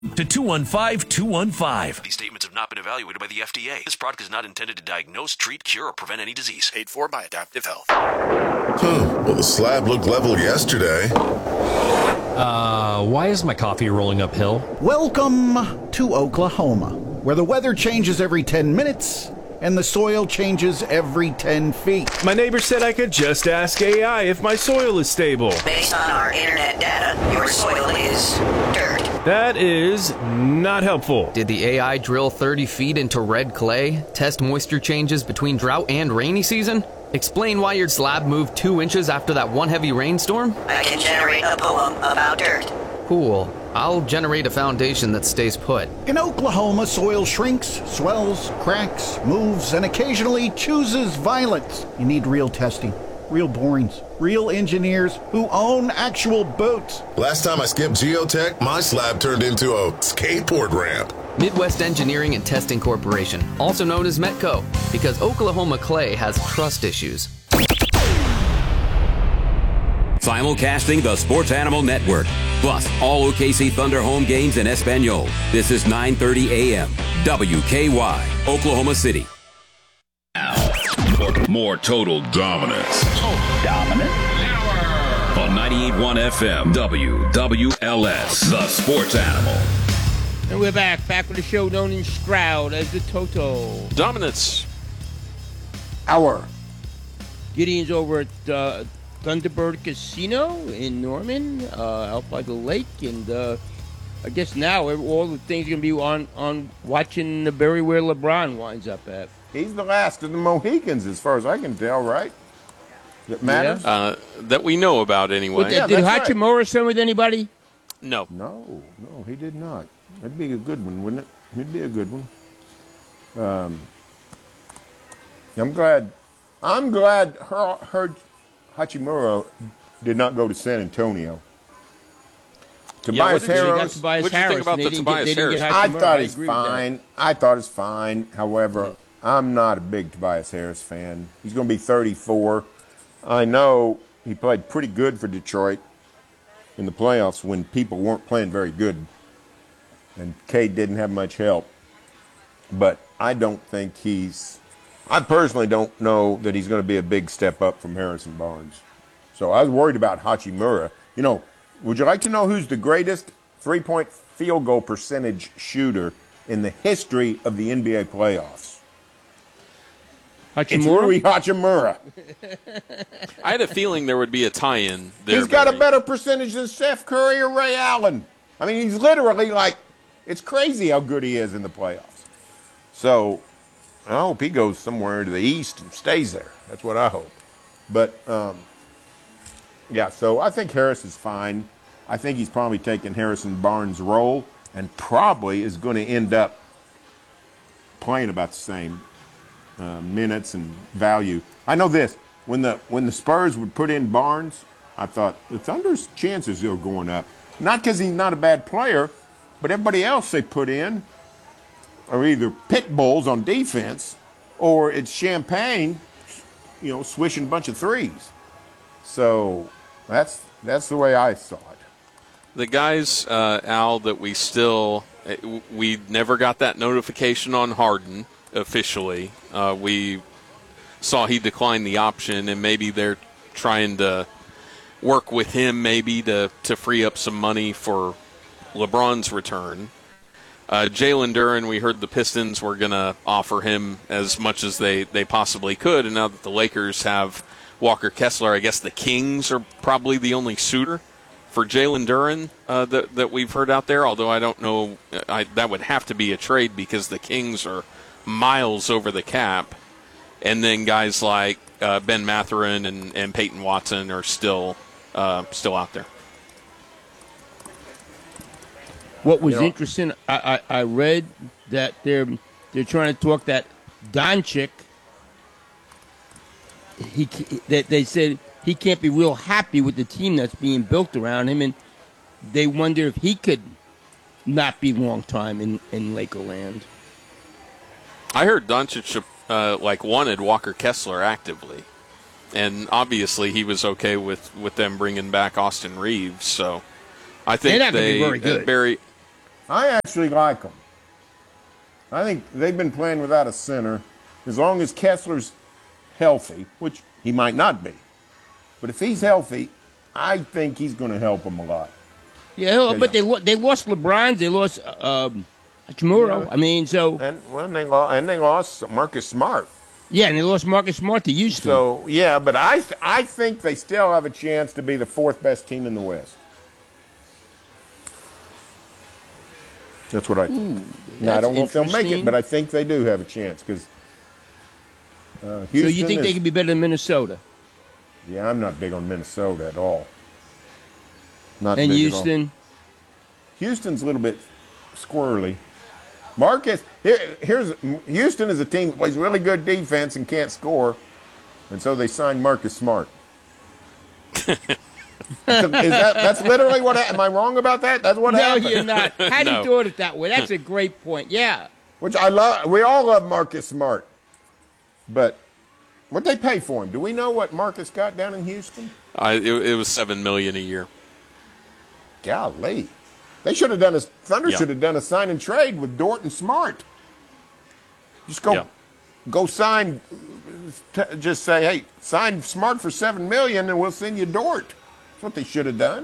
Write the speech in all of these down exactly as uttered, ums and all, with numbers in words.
to two one five, two one five. These statements have not been evaluated by the F D A. This product is not intended to diagnose, treat, cure, or prevent any disease. Paid for by Adaptive Health. Hmm. Well, the slab looked level yesterday. Uh, why is my coffee rolling uphill? Welcome to Oklahoma, where the weather changes every ten minutes and the soil changes every ten feet. My neighbor said I could just ask A I if my soil is stable. Based on our internet data, your soil is dirt. That is not helpful. Did the A I drill thirty feet into red clay, test moisture changes between drought and rainy season? Explain why your slab moved two inches after that one heavy rainstorm? I can generate a poem about dirt. Cool. I'll generate a foundation that stays put. In Oklahoma, soil shrinks, swells, cracks, moves, and occasionally chooses violence. You need real testing, real borings, real engineers who own actual boats. Last time I skipped geotech, my slab turned into a skateboard ramp. Midwest Engineering and Testing Corporation, also known as Metco, because Oklahoma clay has trust issues. Simulcasting the Sports Animal Network, plus all O K C Thunder home games in Espanol. This is nine thirty a.m. W K Y, Oklahoma City. More, more total dominance. Total dominance. On ninety-eight point one F M, W W L S, the Sports Animal. And we're back, back with the show known in Stroud as the Toto. Dominance. Hour. Gideon's over at uh, Thunderbird Casino in Norman, uh, out by the lake, and uh, I guess now all the things are going to be on, on watching the bury where LeBron winds up at. He's the last of the Mohicans, as far as I can tell, right? That matters? Yeah. Uh, that we know about, anyway. But, yeah, did Hachimura right. swim with anybody? No. No, no, he did not. That'd be a good one, wouldn't it? It'd be a good one. Um, I'm glad. I'm glad her, her Hachimura did not go to San Antonio. Tobias yeah, Harris. What did you think about the Tobias Harris? I thought he's fine. I thought it's fine. However, I'm not a big Tobias Harris fan. He's going to be thirty-four. I know he played pretty good for Detroit in the playoffs when people weren't playing very good. And Cade didn't have much help. But I don't think he's – I personally don't know that he's going to be a big step up from Harrison Barnes. So I was worried about Hachimura. You know, would you like to know who's the greatest three-point field goal percentage shooter in the history of the N B A playoffs? Hachimura? It's Rui Hachimura. I had a feeling there would be a tie-in there. He's got Barry. a better percentage than Steph Curry or Ray Allen. I mean, he's literally like – it's crazy how good he is in the playoffs. So I hope he goes somewhere to the East and stays there. That's what I hope. But, um, yeah, so I think Harris is fine. I think he's probably taking Harrison Barnes' role and probably is going to end up playing about the same uh, minutes and value. I know this. When the when the Spurs would put in Barnes, I thought the Thunder's chances are going up. Not because he's not a bad player, but everybody else they put in are either pit bulls on defense or it's champagne, you know, swishing a bunch of threes. So that's that's the way I saw it. The guys, uh, Al, that we still – we never got that notification on Harden officially. Uh, we saw he declined the option, and maybe they're trying to work with him maybe to, to free up some money for – LeBron's return. Uh, Jalen Duren, we heard the Pistons were going to offer him as much as they, they possibly could, and now that the Lakers have Walker Kessler, I guess the Kings are probably the only suitor for Jalen Duren uh, that, that we've heard out there, although I don't know. I, that would have to be a trade because the Kings are miles over the cap, and then guys like uh, Ben Mathurin and, and Peyton Watson are still uh, still out there. What was You know, interesting, I, I, I read that they're they're trying to talk that Doncic. He that they said he can't be real happy with the team that's being built around him, and they wonder if he could not be long time in in Lakerland. I heard Doncic uh, like wanted Walker Kessler actively, and obviously he was okay with, with them bringing back Austin Reeves. So I think They're not they gonna be very good. Barry. I actually like them. I think they've been playing without a center. As long as Kessler's healthy, which he might not be. But if he's healthy, I think he's going to help them a lot. Yeah, but they they lost LeBron. They lost um, Hachimura. Yeah. I mean, so. And, well, and, they lost, and they lost Marcus Smart. Yeah, and they lost Marcus Smart to Houston. So, yeah, but I, th- I think they still have a chance to be the fourth best team in the West. That's what I think. Ooh, now, I don't know if they'll make it, interesting. but I think they do have a chance because uh, So you Houston think is- they could be better than Minnesota? Yeah, I'm not big on Minnesota at all. Not And big at all. Houston? Houston's a little bit squirrely. Marcus, here, here's Houston is a team that plays really good defense and can't score, and so they signed Marcus Smart. is that that's literally what? Am I wrong about that? That's what no, happened. you're not. How do No. you thought it that way? That's a great point. Yeah. Which I love. We all love Marcus Smart, but what they pay for him? Do we know what Marcus got down in Houston? I, it, it was seven million a year. Golly, they should have done a Thunder Yeah. should have done a sign and trade with Dort and Smart. Just go, Yeah. go sign. T- just say, hey, sign Smart for seven million, and we'll send you Dort. That's what they should have done.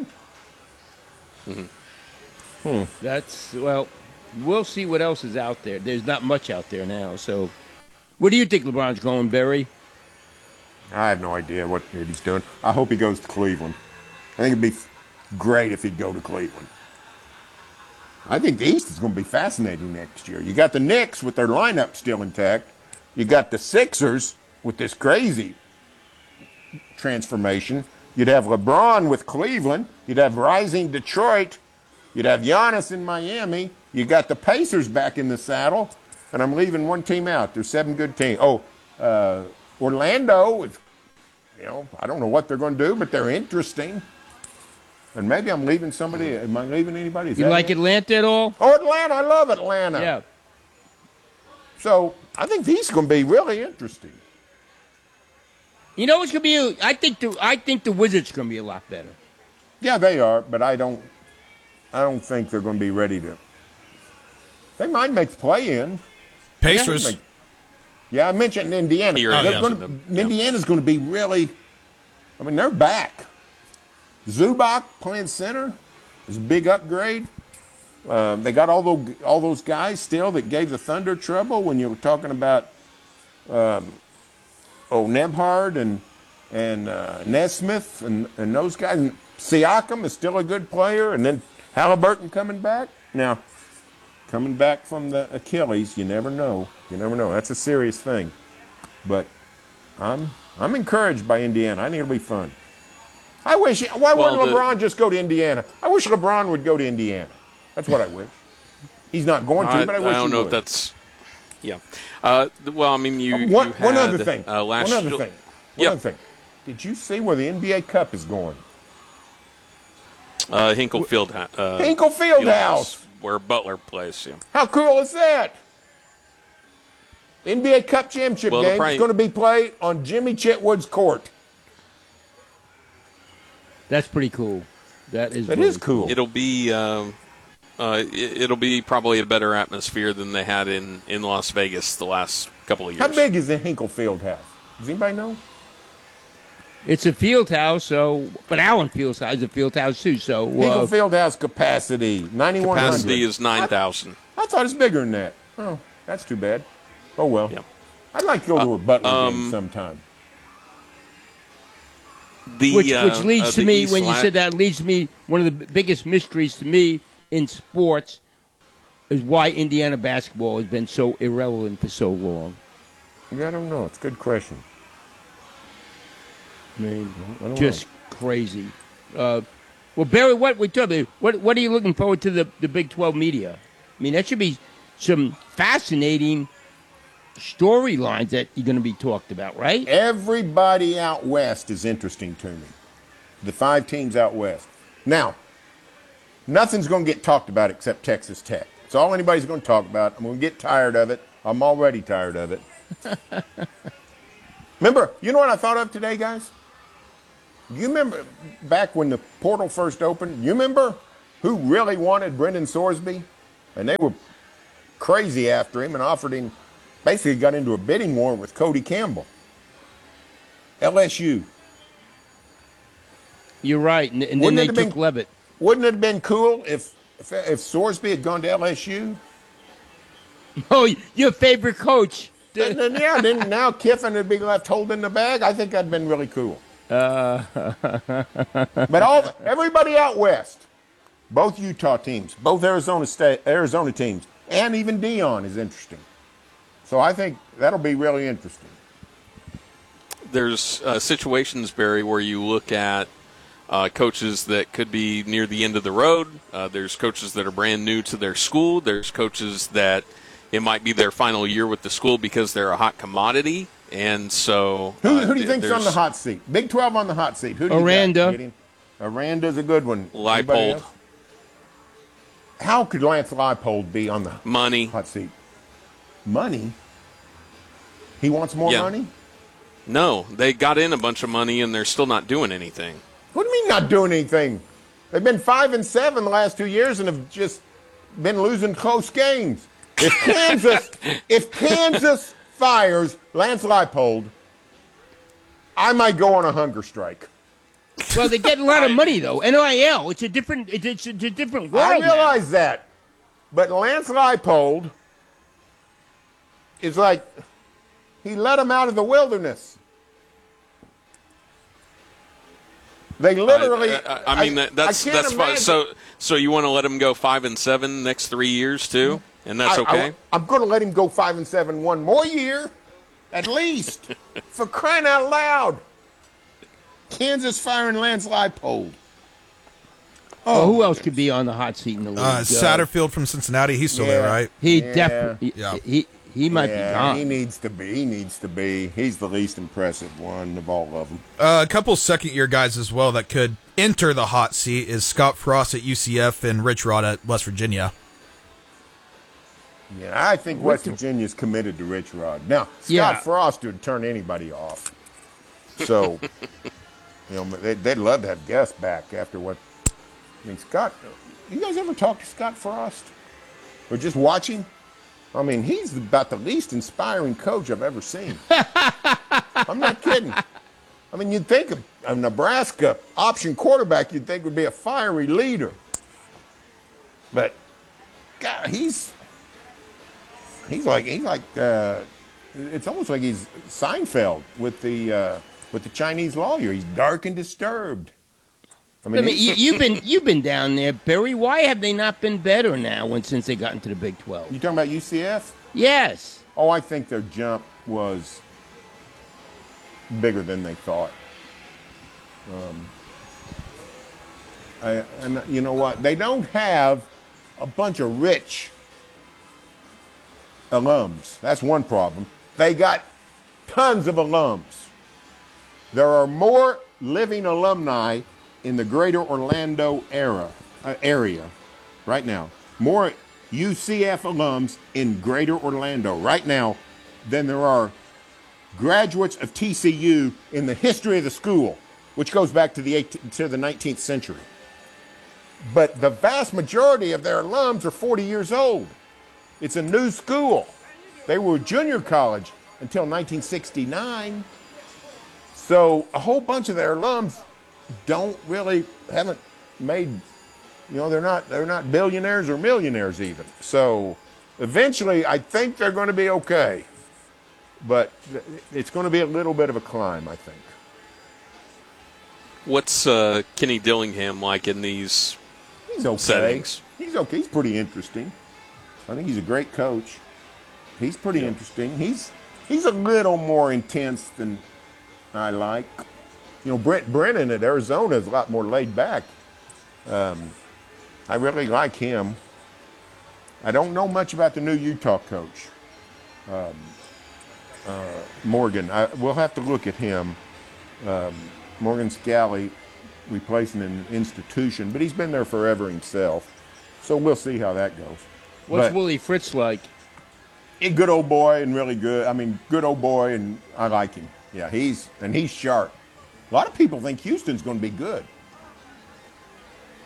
Mm-hmm. Hmm. That's, well, we'll see what else is out there. There's not much out there now. So, where do you think LeBron's going, Barry? I have no idea what he's doing. I hope he goes to Cleveland. I think it'd be great if he'd go to Cleveland. I think the East is going to be fascinating next year. You got the Knicks with their lineup still intact. You got the Sixers with this crazy transformation. You'd have LeBron with Cleveland. You'd have rising Detroit. You'd have Giannis in Miami. You got the Pacers back in the saddle. And I'm leaving one team out. There's seven good teams. Oh, uh, Orlando, is, you know, I don't know what they're going to do, but they're interesting. And maybe I'm leaving somebody. Am I leaving anybody? Is You that like it? Atlanta at all? Oh, Atlanta. I love Atlanta. Yeah. So I think these are going to be really interesting. You know what's going to be? I think the I think the Wizards are going to be a lot better. Yeah, they are, but I don't. I don't think they're going to be ready to. They might make the play-in. Pacers. Yeah, yeah, I mentioned Indiana. You're They're announcing gonna- them. Indiana's going to be really. I mean, they're back. Zubac playing center is a big upgrade. Uh, they got all those all those guys still that gave the Thunder trouble when you were talking about. Um, oh, Nebhard and and uh, Nesmith and, and those guys. And Siakam is still a good player, and then Halliburton coming back now. Coming back from the Achilles, you never know. You never know. That's a serious thing. But I'm I'm encouraged by Indiana. I think it'll be fun. I wish. Why Well, wouldn't the- LeBron just go to Indiana? I wish LeBron would go to Indiana. That's what I wish. He's not going to, I, but I I wish don't he know would. if that's. Yeah. Uh, th- well, I mean, you. Uh, one, you one had, other thing. Uh, last one other Ju- thing. One Yeah. other thing. Did you see where the N B A Cup is going? Uh, Hinkle Field. Uh, Hinkle Field House. where Butler plays. Yeah. How cool is that? The N B A Cup championship Well, the game pri- is going to be played on Jimmy Chitwood's court. That's pretty cool. That is. That really is cool. It'll be. Um, uh, it, it'll be probably a better atmosphere than they had in, in Las Vegas the last couple of years. How big is the Hinkle Field House? Does anybody know? It's a field house, so but Allen Field House is a field house too. So Hinkle uh, Field House capacity ninety-one hundred. Capacity is nine thousand. I, I thought it's bigger than that. Oh, that's too bad. Oh well. Yeah. I'd like to go to a Butler um, game sometime. The, which uh, which leads uh, to the me East when you La- said that leads to me one of the biggest mysteries to me in sports is why Indiana basketball has been so irrelevant for so long. Yeah, I don't know. It's a good question. I mean, I don't just crazy. Uh, well, Barry, what we talk about? What what are you looking forward to the the Big twelve media? I mean, that should be some fascinating storylines that you're going to be talked about, right? Everybody out west is interesting to me. The five teams out west. Now, nothing's going to get talked about except Texas Tech. It's all anybody's going to talk about. I'm going to get tired of it. I'm already tired of it. Remember, you know what I thought of today, guys? You remember back when the portal first opened? You remember who really wanted Brendan Sorsby? And they were crazy after him and offered him, basically got into a bidding war with Cody Campbell. L S U. You're right, and, and then they took been, Levitt. Wouldn't it have been cool if, if if Sorsby had gone to L S U? Oh, your favorite coach. And then, yeah, then now Kiffin would be left holding the bag. I think that'd been really cool. Uh, but all everybody out west, both Utah teams, both Arizona State, Arizona teams, and even Dion is interesting. So I think that'll be really interesting. There's uh, situations, Barry, where you look at uh, coaches that could be near the end of the road. Uh, there's coaches that are brand new to their school. There's coaches that it might be their final year with the school because they're a hot commodity. And so, who, uh, who do you think's on the hot seat? Big twelve on the hot seat. Who do you Aranda. got? Aranda's a good one. Leipold. How could Lance Leipold be on the money hot seat? Money? He wants more yeah. money? No, they got in a bunch of money and they're still not doing anything. What do you mean not doing anything? They've been five and seven the last two years and have just been losing close games. If Kansas, if Kansas fires Lance Leipold, I might go on a hunger strike. Well, they get a lot of money though. N I L, it's a different, it's, it's a different world. I realize now. that, but Lance Leipold is like he let him out of the wilderness. They literally. I, I, I mean, I, that's I that's fine. imagine. So, so you want to let him go five and seven next three years too, and that's I, okay. I, I'm going to let him go five and seven one more year, at least, for crying out loud. Kansas firing Lance Leipold. Oh, who else could be on the hot seat in the league? Uh, Satterfield from Cincinnati, he's still yeah. there, right? He Yeah. definitely. Yeah. He he might yeah, be gone. He needs to be. He needs to be. He's the least impressive one of all of them. Uh, a couple second-year guys as well that could enter the hot seat is Scott Frost at U C F and Rich Rod at West Virginia. Yeah, I think West Virginia's committed to Rich Rod. Now, Scott Yeah. Frost would turn anybody off. So, you know, they, they'd love to have Gus back after what. I mean, Scott, you guys ever talk to Scott Frost? Or just watch him? I mean, he's about the least inspiring coach I've ever seen. I'm not kidding. I mean, you'd think of a Nebraska option quarterback, you'd think would be a fiery leader. But, God, he's he's like he's like uh, it's almost like he's Seinfeld with the uh, with the Chinese lawyer. He's dark and disturbed. I mean, I mean, you, you've been you've been down there, Barry. Why have they not been better now when since they got into the Big twelve? You talking about U C F? Yes. Oh, I think their jump was bigger than they thought. Um, I, and you know what? They don't have a bunch of rich alums. That's one problem. They got tons of alums. There are more living alumni in the greater Orlando era, uh, area right now. More U C F alums in greater Orlando right now than there are graduates of T C U in the history of the school, which goes back to the eighteenth, to the nineteenth century. But the vast majority of their alums are forty years old. It's a new school. They were junior college until nineteen sixty-nine. So a whole bunch of their alums don't really, haven't made, you know, they're not, they're not billionaires or millionaires even. So eventually I think they're going to be okay. But it's going to be a little bit of a climb, I think. What's uh, Kenny Dillingham like in these He's okay. settings? He's okay. He's pretty interesting. I think he's a great coach. He's pretty yeah. interesting. He's he's a little more intense than I like. You know, Brent Brennan at Arizona is a lot more laid back. Um, I really like him. I don't know much about the new Utah coach, um, uh, Morgan. I, we'll have to look at him. Um, Morgan Scalley replacing an institution, but he's been there forever himself. So we'll see how that goes. What's but, Willie Fritz like? A good old boy and really good. I mean, good old boy, and I like him. Yeah, he's and he's sharp. A lot of people think Houston's going to be good.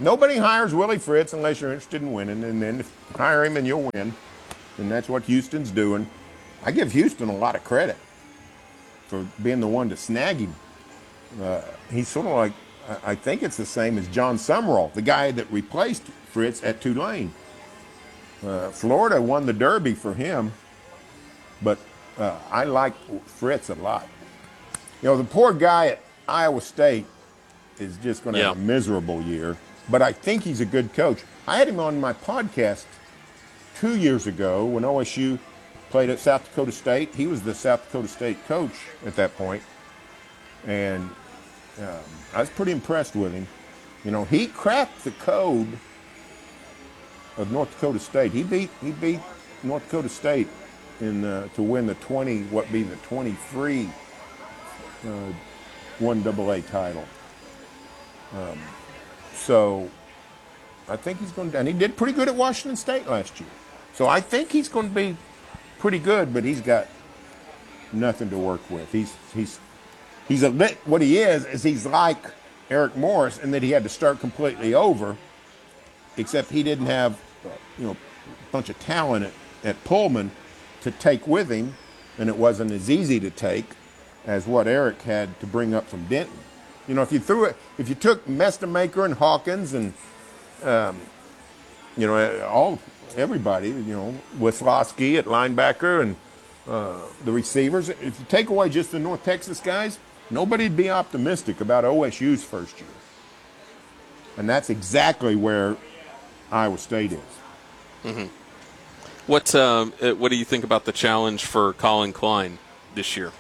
Nobody hires Willie Fritz unless you're interested in winning, and then if you hire him and you'll win. And that's what Houston's doing. I give Houston a lot of credit for being the one to snag him. Uh, he's sort of like, I think it's the same as John Summerall, the guy that replaced Fritz at Tulane. Uh, Florida won the Derby for him, but uh, I like Fritz a lot. You know, the poor guy at Iowa State is just going to Yeah. have a miserable year, but I think he's a good coach. I had him on my podcast two years ago when O S U played at South Dakota State. He was the South Dakota State coach at that point, and um, I was pretty impressed with him. You know, he cracked the code of North Dakota State. He beat he beat North Dakota State in uh, to win the twenty, what be the twenty-three uh, one double A title. Um, so I think he's going to, and he did pretty good at Washington State last year. So I think he's going to be pretty good, but he's got nothing to work with. He's he's he's a lit. What he is is he's like Eric Morris in that he had to start completely over, except he didn't have you know a bunch of talent at, at Pullman to take with him, and it wasn't as easy to take as what Eric had to bring up from Denton. You know, if you threw it, if you took Mestamaker and Hawkins and um, you know all everybody, you know, Wisłowski at linebacker and uh, the receivers, if you take away just the North Texas guys, nobody'd be optimistic about O S U's first year. And that's exactly where Iowa State is. Mm-hmm. What um, uh, what do you think about the challenge for Colin Klein this year?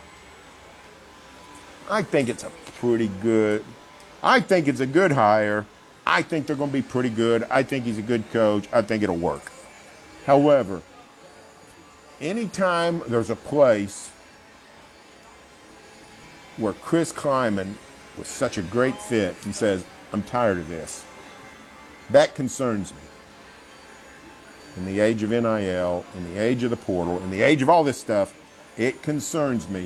I think it's a pretty good. I think it's a good hire. I think they're going to be pretty good. I think he's a good coach. I think it'll work. However, anytime there's a place where Chris Kleiman was such a great fit and says, I'm tired of this, that concerns me. In the age of N I L, in the age of the portal, in the age of all this stuff, it concerns me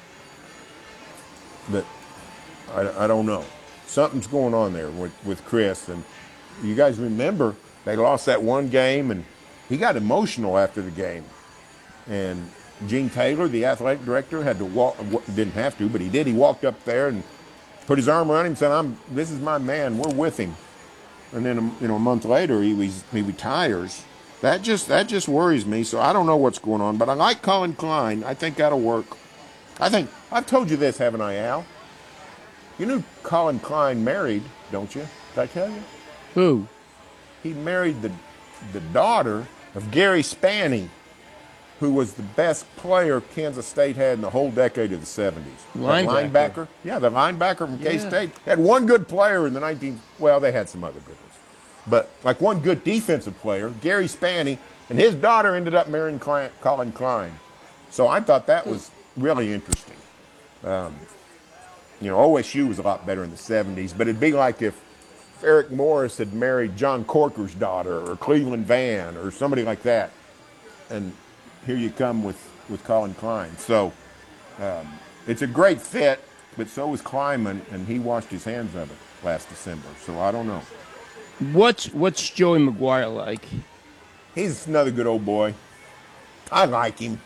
that I, I don't know. Something's going on there with, with Chris. And you guys remember they lost that one game, and he got emotional after the game. And Gene Taylor, the athletic director, had to walk, didn't have to, but he did. He walked up there and put his arm around him and said, I'm, this is my man. We're with him. And then, you know, a month later, he, was, he retires. That just, that just worries me. So I don't know what's going on. But I like Colin Klein. I think that'll work. I think, I've told you this, haven't I, Al? You knew Colin Klein married, don't you? Did I tell you? Who? He married the the daughter of Gary Spanny, who was the best player Kansas State had in the whole decade of the seventies. Linebacker. linebacker. Yeah, the linebacker from Yeah. K-State. Had one good player in the nineteen, well, they had some other good ones. But like one good defensive player, Gary Spanny, and his daughter ended up marrying Klein, Colin Klein. So I thought that was really interesting. Um, you know, O S U was a lot better in the seventies, but it'd be like if Eric Morris had married John Corker's daughter or Cleveland Van or somebody like that. And here you come with, with Colin Klein. So um, it's a great fit, but so was Kleiman, and he washed his hands of it last December. So I don't know. What's what's Joey McGuire like? He's another good old boy. I like him.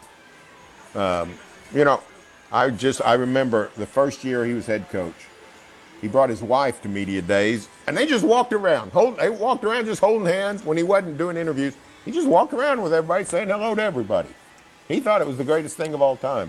Um, you know, I just, I remember the first year he was head coach. He brought his wife to media days, and they just walked around. Hold, they walked around just holding hands when he wasn't doing interviews. He just walked around with everybody saying hello to everybody. He thought it was the greatest thing of all time.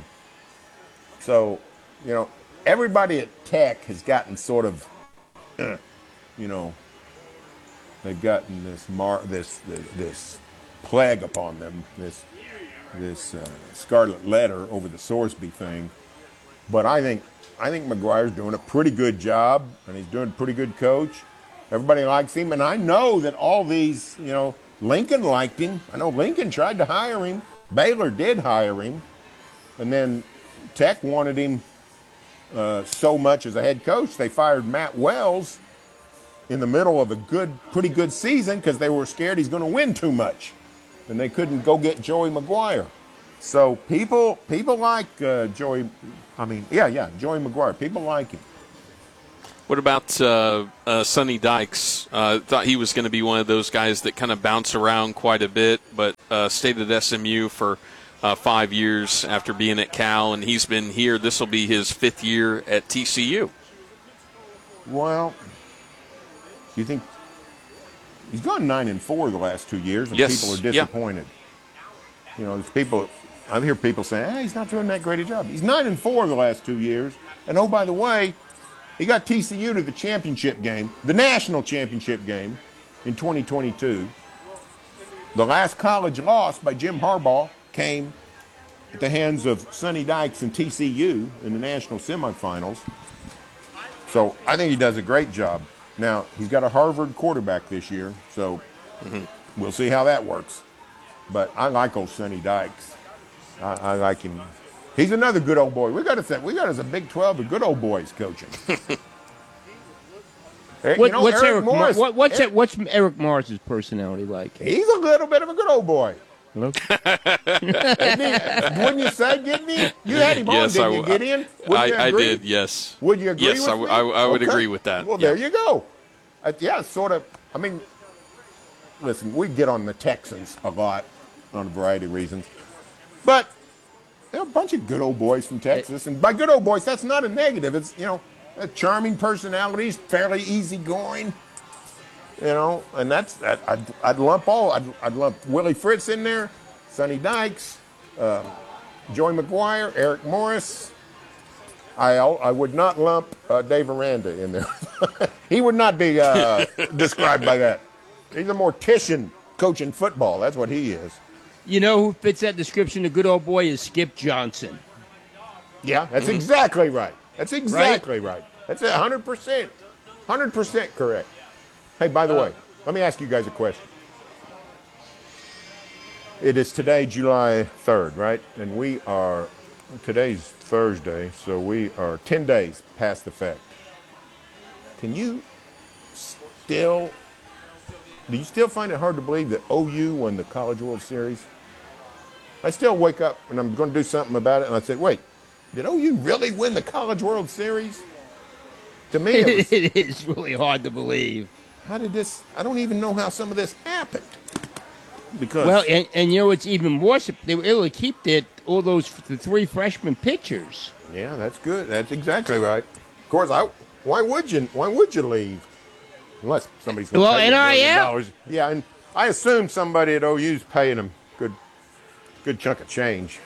So, you know, everybody at Tech has gotten sort of, uh, you know, they've gotten this mar- this, this this plague upon them, this this uh, scarlet letter over the Sorsby thing. But I think I think McGuire's doing a pretty good job, and he's doing a pretty good coach. Everybody likes him, and I know that all these, you know, Lincoln liked him. I know Lincoln tried to hire him. Baylor did hire him, and then Tech wanted him uh, so much as a head coach, they fired Matt Wells in the middle of a good, pretty good season because they were scared he's going to win too much, and they couldn't go get Joey McGuire. So people, people like uh, Joey. I mean, yeah, yeah, Joey McGuire. People like him. What about uh, uh, Sonny Dykes? Uh, thought he was going to be one of those guys that kind of bounce around quite a bit, but uh, stayed at S M U for uh, five years after being at Cal, and he's been here. This will be his fifth year at T C U. Well, you think he's gone nine and four the last two years, and Yes. people are disappointed. Yeah. You know, there's people. I hear people saying, hey, he's not doing that great a job. He's nine and four the last two years, and oh, by the way, he got T C U to the championship game, the national championship game, in twenty twenty-two. The last college loss by Jim Harbaugh came at the hands of Sonny Dykes and T C U in the national semifinals. So I think he does a great job. Now, he's got a Harvard quarterback this year, so mm-hmm. we'll see how that works. But I like old Sonny Dykes. I, I like him. He's another good old boy. We got us. We got us a Big twelve of good old boys coaching. What, you know, what's Eric Eric Morris? What, what's Eric, it, what's Eric Morris's personality like? He's a little bit of a good old boy. Look. Wouldn't you say, Gideon? You had him yes, on, didn't I, you, Gideon? Would I, you I agree? did, yes. Would you agree yes, with I, w- me? I, w- I would Okay. agree with that. Well, yeah. there you go. Uh, yeah, sort of. I mean, listen, we get on the Texans a lot on a variety of reasons. But they're a bunch of good old boys from Texas. And by good old boys, that's not a negative. It's, you know, a charming personalities, fairly easygoing. You know, and that's that. I'd, I'd lump all. I'd, I'd lump Willie Fritz in there, Sonny Dykes, uh, Joey McGuire, Eric Morris. I I would not lump uh, Dave Aranda in there. He would not be uh, described by that. He's a mortician coaching football. That's what he is. You know who fits that description? The good old boy is Skip Johnson. Yeah, that's mm-hmm. exactly right. That's exactly right. right. That's a hundred percent, hundred percent correct. Hey, by the uh, way, let me ask you guys a question. It is today, July third, right? And we are, today's Thursday, so we are ten days past the fact. Can you still, do you still find it hard to believe that O U won the College World Series? I still wake up and I'm going to do something about it, and I say, wait, did O U really win the College World Series? To me, it, was, it is really hard to believe. How did this, I don't even know how some of this happened. Because well, and, and you know, it's even more, they were able to keep their, all those, the three freshman pitchers. Yeah, that's good. That's exactly right. Of course, I, why would you, why would you leave? Unless somebody's going to well, pay N you I a million L. dollars. Yeah, and I assume somebody at O U's paying them good, good chunk of change.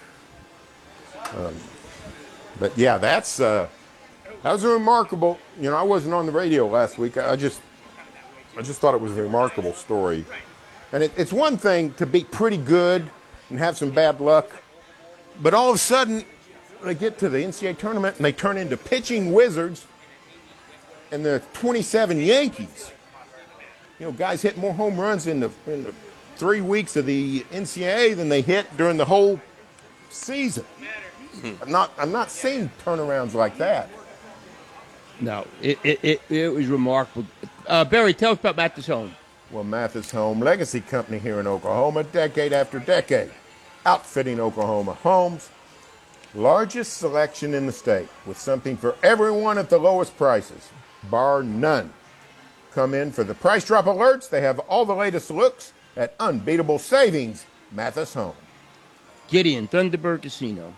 Um, but yeah, that's, uh, that was remarkable. You know, I wasn't on the radio last week. I just, I just thought it was a remarkable story. And it, it's one thing to be pretty good and have some bad luck, but all of a sudden they get to the N C double A tournament and they turn into pitching wizards and the twenty-seven Yankees. You know, guys hit more home runs in the, in the three weeks of the N C double A than they hit during the whole season. I'm not, I'm not seeing turnarounds like that. No, it it, it, it was remarkable. Uh, Barry, tell us about Mathis Home. Well, Mathis Home, legacy company here in Oklahoma, decade after decade, outfitting Oklahoma homes, largest selection in the state, with something for everyone at the lowest prices, bar none. Come in for the price drop alerts. They have all the latest looks at unbeatable savings. Mathis Home. Gideon, Thunderbird Casino.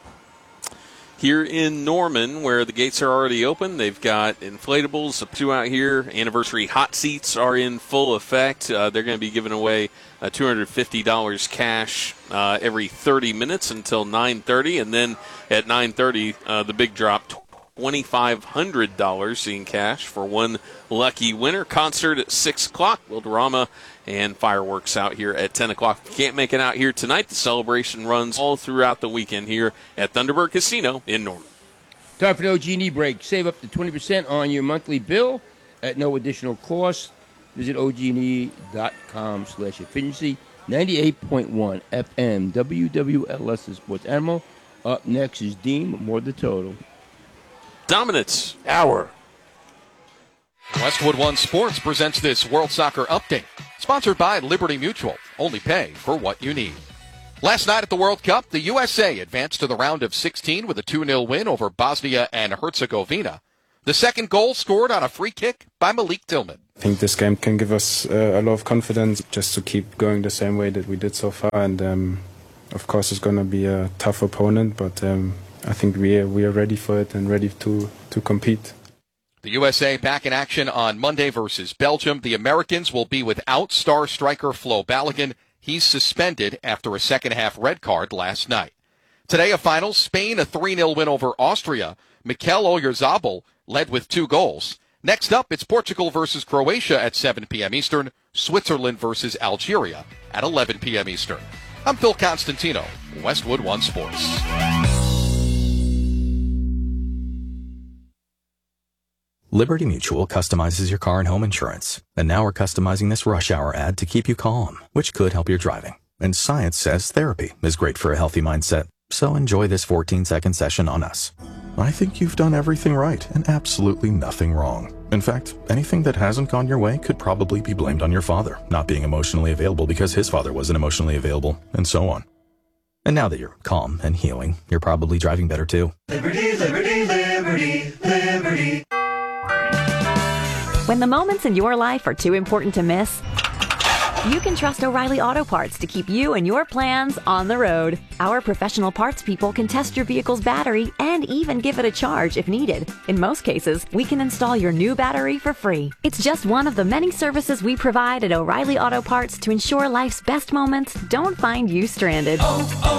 Here in Norman, where the gates are already open, they've got inflatables up to out here. Anniversary hot seats are in full effect. Uh, they're going to be giving away uh, two hundred fifty dollars cash uh, every thirty minutes until nine thirty. And then at nine thirty, uh, the big drop, two thousand five hundred dollars in cash for one lucky winner. Concert at six o'clock. Wilderama and fireworks out here at ten o'clock. If you can't make it out here tonight, the celebration runs all throughout the weekend here at Thunderbird Casino in Norman. Time for the O G and E break. Save up to twenty percent on your monthly bill at no additional cost. Visit O G and E dot com slash efficiency. ninety-eight point one F M W W L S, the Sports Animal. Up next is Dean, more the total. Dominance Hour. Westwood One Sports presents this World Soccer Update, sponsored by Liberty Mutual. Only pay for what you need. Last night at the World Cup, the U S A advanced to the round of sixteen with a two nil win over Bosnia and Herzegovina. The The second goal scored on a free kick by Malik Tillman. I think this game can give us uh, a lot of confidence just to keep going the same way that we did so far. And um, of course, it's going to be a tough opponent, but um, I think we are, we are ready for it and ready to, to compete. The U S A back in action on Monday versus Belgium. The Americans will be without star striker Flo Balogun. He's suspended after a second-half red card last night. Today, a final. Spain, a three nil win over Austria. Mikel Oyarzabal led with two goals. Next up, it's Portugal versus Croatia at seven p.m. Eastern. Switzerland versus Algeria at eleven p.m. Eastern. I'm Phil Constantino, Westwood One Sports. Liberty Mutual customizes your car and home insurance. And now we're customizing this rush hour ad to keep you calm, which could help your driving. And science says therapy is great for a healthy mindset. So enjoy this fourteen-second session on us. I think you've done everything right and absolutely nothing wrong. In fact, anything that hasn't gone your way could probably be blamed on your father, not being emotionally available because his father wasn't emotionally available, and so on. And now that you're calm and healing, you're probably driving better too. Liberty, liberty, liberty, liberty. When the moments in your life are too important to miss, you can trust O'Reilly Auto Parts to keep you and your plans on the road. Our professional parts people can test your vehicle's battery and even give it a charge if needed. In most cases, we can install your new battery for free. It's just one of the many services we provide at O'Reilly Auto Parts to ensure life's best moments don't find you stranded. Oh, oh.